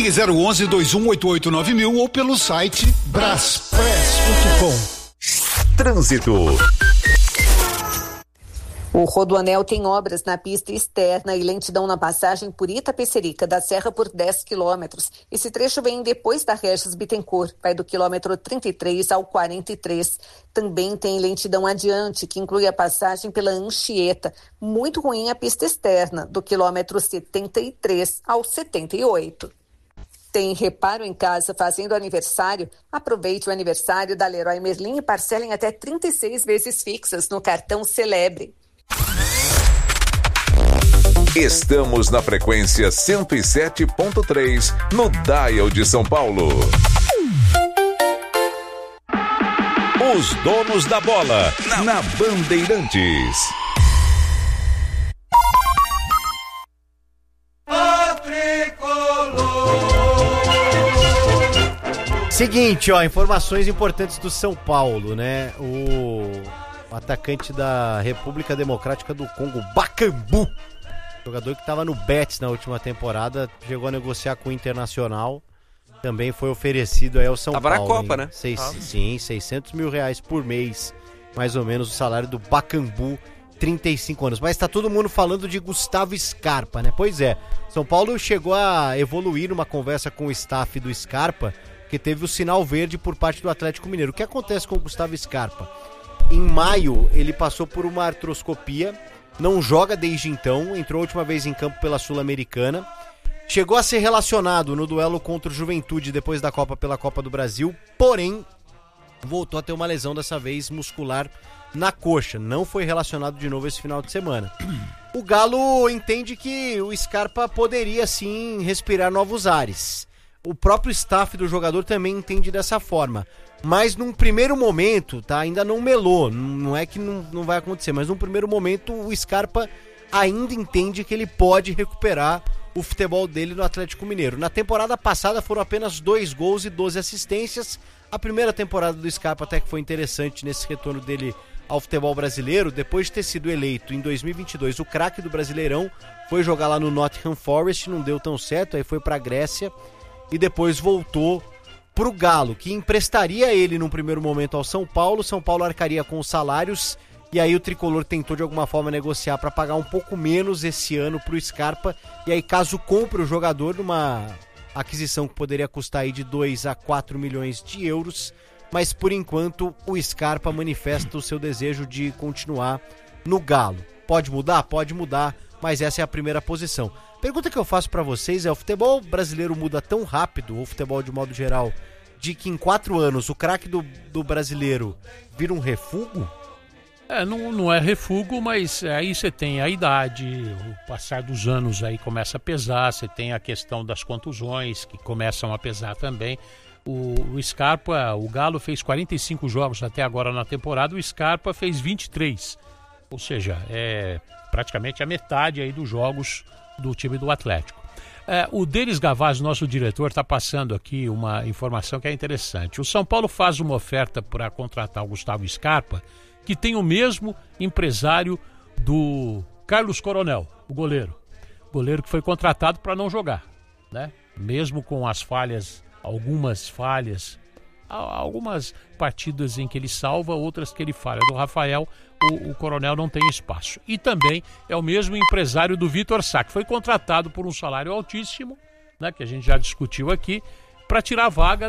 Ligue 011-2188-9000 ou pelo site braspress.com. Trânsito. O Rodoanel tem obras na pista externa e lentidão na passagem por Itapecerica da Serra por 10 quilômetros. Esse trecho vem depois da Regis Bittencourt, vai do quilômetro 33 ao 43. Também tem lentidão adiante, que inclui a passagem pela Anchieta. Muito ruim a pista externa, do quilômetro 73 ao 78. Tem reparo em casa fazendo aniversário? Aproveite o aniversário da Leroy Merlin e parcelem até 36 vezes fixas no cartão Celebre. Estamos na frequência 107.3 no Dial de São Paulo. Os donos da bola na Bandeirantes. Seguinte, informações importantes do São Paulo, né? O atacante da República Democrática do Congo, Bakambu, jogador que estava no Betis na última temporada, chegou a negociar com o Internacional, também foi oferecido aí ao São Paulo. Tava na Copa, né? Sim, R$600 mil por mês, mais ou menos o salário do Bakambu, 35 anos. Mas tá todo mundo falando de Gustavo Scarpa, né? Pois é, São Paulo chegou a evoluir numa conversa com o staff do Scarpa, que teve o sinal verde por parte do Atlético Mineiro. O que acontece com o Gustavo Scarpa? Em maio, ele passou por uma artroscopia, não joga desde então, entrou a última vez em campo pela Sul-Americana, chegou a ser relacionado no duelo contra o Juventude depois da Copa pela Copa do Brasil, porém, voltou a ter uma lesão, dessa vez muscular, na coxa. Não foi relacionado de novo esse final de semana. O Galo entende que o Scarpa poderia, sim, respirar novos ares. O próprio staff do jogador também entende dessa forma. Mas num primeiro momento, tá? Ainda não melou. Não é que não vai acontecer, mas num primeiro momento o Scarpa ainda entende que ele pode recuperar o futebol dele no Atlético Mineiro. Na temporada passada foram apenas 2 gols e 12 assistências. A primeira temporada do Scarpa até que foi interessante nesse retorno dele ao futebol brasileiro. Depois de ter sido eleito em 2022 o craque do Brasileirão, foi jogar lá no Nottingham Forest, não deu tão certo, aí foi pra Grécia e depois voltou pro Galo, que emprestaria ele num primeiro momento ao São Paulo. São Paulo arcaria com os salários e aí o Tricolor tentou de alguma forma negociar para pagar um pouco menos esse ano pro Scarpa, e aí caso compre o jogador numa aquisição que poderia custar aí de 2 a 4 milhões de euros, mas por enquanto o Scarpa manifesta o seu desejo de continuar no Galo. Pode mudar? Pode mudar, mas essa é a primeira posição. Pergunta que eu faço pra vocês é: o futebol brasileiro muda tão rápido, o futebol de modo geral, de que em 4 anos o craque do brasileiro vira um refúgio? Não é refúgio, mas aí você tem a idade, o passar dos anos aí começa a pesar, você tem a questão das contusões que começam a pesar também. O Scarpa, o Galo fez 45 jogos até agora na temporada, o Scarpa fez 23, ou seja, é praticamente a metade aí dos jogos do time do Atlético. O Denis Gavaz, nosso diretor, está passando aqui uma informação que é interessante. O São Paulo faz uma oferta para contratar o Gustavo Scarpa, que tem o mesmo empresário do Carlos Coronel, o goleiro. Goleiro que foi contratado para não jogar, né? Mesmo com as falhas, algumas partidas em que ele salva, outras que ele falha. Do Rafael, o Coronel não tem espaço. E também é o mesmo empresário do Vitor Sá, que foi contratado por um salário altíssimo, né, que a gente já discutiu aqui, para tirar a vaga